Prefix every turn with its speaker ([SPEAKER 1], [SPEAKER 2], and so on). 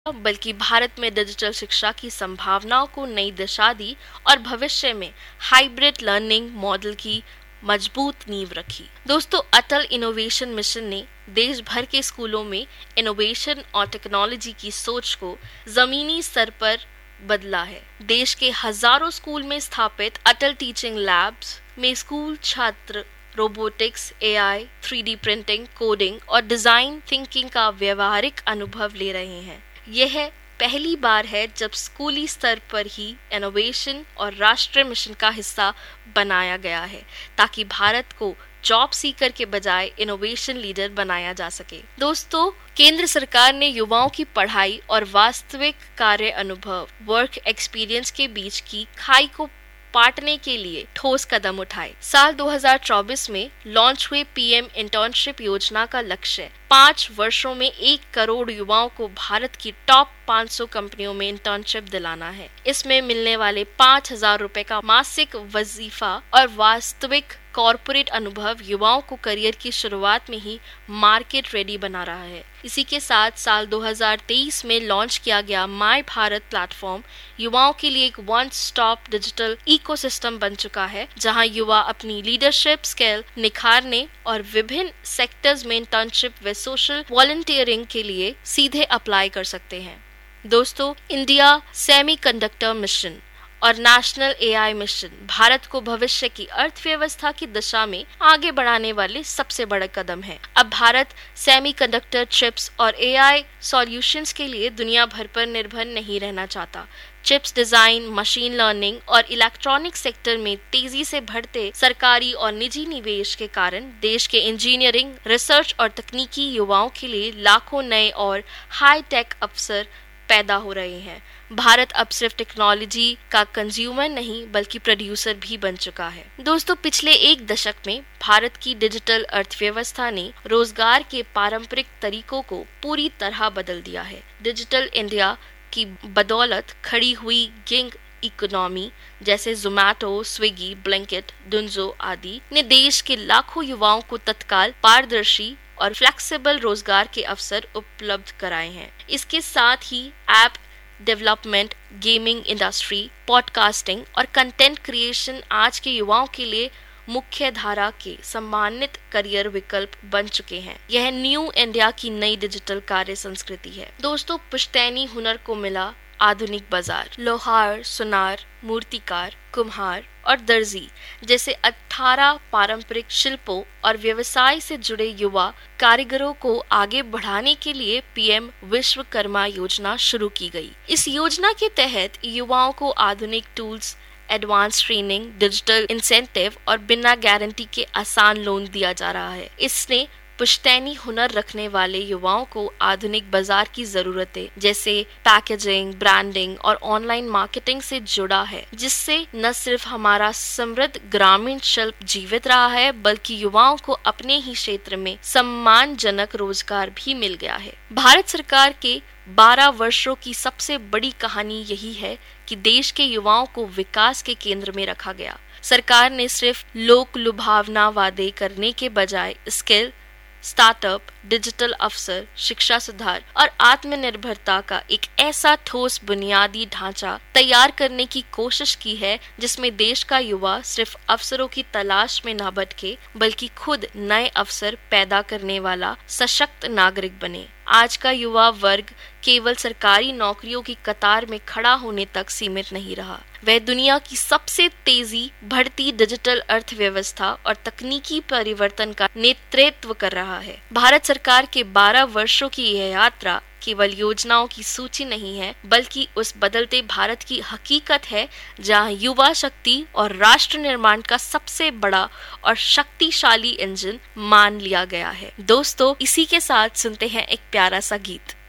[SPEAKER 1] बल्कि भारत में डिजिटल शिक्षा की संभावनाओं को नई दिशा दी और भविष्य में हाइब्रिड लर्निंग मॉडल की मजबूत नींव रखी। दोस्तों, अटल इनोवेशन मिशन ने देश भर के स्कूलों में इनोवेशन और टेक्नोलॉजी की सोच को जमीनी स्तर पर बदला है। देश के हजारों स्कूल में स्थापित अटल टीचिंग लैब्स में स्कूल छात्र robotics, AI, 3D printing, coding और डिजाइन थिंकिंग का व्यवहारिक अनुभव ले रहे हैं। यह पहली बार है जब स्कूली स्तर पर ही इनोवेशन और राष्ट्रीय मिशन का हिस्सा बनाया गया है, ताकि भारत को जॉब सीकर के बजाय इनोवेशन लीडर बनाया जा सके। दोस्तों, केंद्र सरकार ने युवाओं की पढ़ाई और वास्तविक कार्य अनुभव वर्क एक्सपीरियंस के बीच की खाई को पाटने के लिए ठोस कदम उठाए। साल 2024 में लॉन्च हुए पीएम इंटर्नशिप योजना का लक्ष्य 5 वर्षों में 1 करोड़ युवाओं को भारत की टॉप 500 कंपनियों में इंटर्नशिप दिलाना है। इसमें मिलने वाले 5,000 रुपए का मासिक वजीफा और वास्तविक कॉर्पोरेट अनुभव युवाओं को करियर की शुरुआत में ही मार्केट रेडी बना रहा है। इसी के साथ साल 2023 में लॉन्च किया गया माय भारत प्लेटफॉर्म युवाओं के लिए एक वन स्टॉप डिजिटल इकोसिस्टम बन चुका है, जहां युवा अपनी लीडरशिप स्किल निखारने और विभिन्न सेक्टर्स में इंटर्नशिप व सोशल वॉलंटियरिंग के लिए सीधे अप्लाई कर सकते हैं। दोस्तों, इंडिया सेमीकंडक्टर मिशन और नेशनल एआई मिशन भारत को भविष्य की अर्थव्यवस्था की दिशा में आगे बढ़ाने वाले सबसे बड़ा कदम है। अब भारत सेमीकंडक्टर चिप्स और एआई सॉल्यूशंस के लिए दुनिया भर पर निर्भर नहीं रहना चाहता। चिप्स डिजाइन, मशीन लर्निंग और इलेक्ट्रॉनिक सेक्टर में तेजी से बढ़ते सरकारी और निजी निवेश के कारण देश के इंजीनियरिंग, रिसर्च और तकनीकी युवाओं के लिए लाखों नए और हाई टेक अवसर पैदा हो रहे हैं। भारत अब सिर्फ टेक्नोलॉजी का कंज्यूमर नहीं बल्कि प्रोड्यूसर भी बन चुका है। दोस्तों, पिछले 1 दशक में भारत की डिजिटल अर्थव्यवस्था ने रोजगार के पारंपरिक तरीकों को पूरी तरह बदल दिया है। डिजिटल इंडिया की बदौलत खड़ी हुई गिग इकोनॉमी जैसे जोमैटो, स्विगी, ब्लिंकिट, डुंजो आदि ने देश के लाखों युवाओं को तत्काल, पारदर्शी और फ्लेक्सिबल रोजगार के अवसर उपलब्ध कराए हैं। इसके साथ ही app development, gaming industry, podcasting और कंटेंट क्रिएशन आज के युवाओं के लिए मुख्य धारा के सम्मानित करियर विकल्प बन चुके हैं। यह न्यू इंडिया की नई डिजिटल कार्य संस्कृति है। दोस्तों, पुश्तैनी हुनर को मिला आधुनिक बाजार। लोहार, सुनार, मूर्तिकार, कुम्हार और दर्जी जैसे 18 पारंपरिक शिल्पों और व्यवसाय से जुड़े युवा कारीगरों को आगे बढ़ाने के लिए पीएम विश्वकर्मा योजना शुरू की गई। इस योजना के तहत युवाओं को आधुनिक tools, advance training, digital incentive और बिना गारंटी के आसान लोन दिया जा रहा है। इसने पुश्तैनी हुनर रखने वाले युवाओं को आधुनिक बाजार की जरूरतें जैसे पैकेजिंग, ब्रांडिंग और ऑनलाइन मार्केटिंग से जुड़ा है, जिससे न सिर्फ हमारा समृद्ध ग्रामीण शिल्प जीवित रहा है बल्कि युवाओं को अपने ही क्षेत्र में सम्मानजनक रोजगार भी मिल गया है। भारत सरकार के 12 वर्षों की सबसे बड़ी कहानी यही है कि देश के युवाओं को विकास के केंद्र में रखा गया। सरकार ने सिर्फ लोक लुभावना वादे करने के बजाय स्किल, स्टार्टअप, डिजिटल अवसर, शिक्षा सुधार और आत्मनिर्भरता का एक ऐसा ठोस बुनियादी ढांचा तैयार करने की कोशिश की है जिसमें देश का युवा सिर्फ अवसरों की तलाश में न भटके बल्कि खुद नए अवसर पैदा करने वाला सशक्त नागरिक बने। आज का युवा वर्ग केवल सरकारी नौकरियों की कतार में खड़ा होने तक सीमित नहीं रहा। वह दुनिया की सबसे तेजी बढ़ती डिजिटल अर्थव्यवस्था और तकनीकी परिवर्तन का नेतृत्व कर रहा है। भारत सरकार के 12 वर्षों की यह यात्रा केवल योजनाओं की सूची नहीं है बल्कि उस बदलते भारत की हकीकत है जहां युवा शक्ति और राष्ट्र निर्माण का सबसे बड़ा और शक्तिशाली इंजन मान लिया गया है। दोस्तों, इसी के साथ सुनते हैं एक प्यारा सा गीत।